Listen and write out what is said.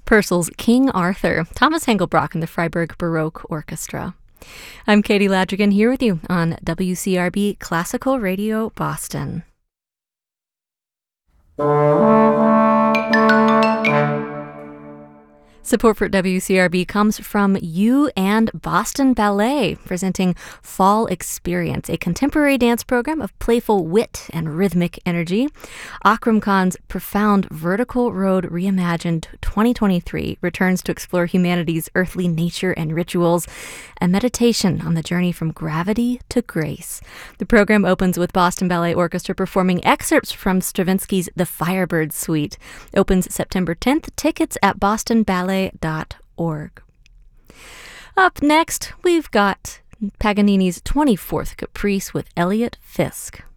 Purcell's King Arthur, Thomas Engelbrock and the Freiburg Baroque Orchestra. I'm Katie Ladrigan here with you on WCRB Classical Radio Boston. Support for WCRB comes from you and Boston Ballet, presenting Fall Experience, a contemporary dance program of playful wit and rhythmic energy. Akram Khan's Profound Vertical Road Reimagined 2023 returns to explore humanity's earthly nature and rituals, a meditation on the journey from gravity to grace. The program opens with Boston Ballet Orchestra performing excerpts from Stravinsky's The Firebird Suite. Opens September 10th. Tickets at bostonballet.org. Up next, we've got Paganini's 24th Caprice with Elliot Fisk.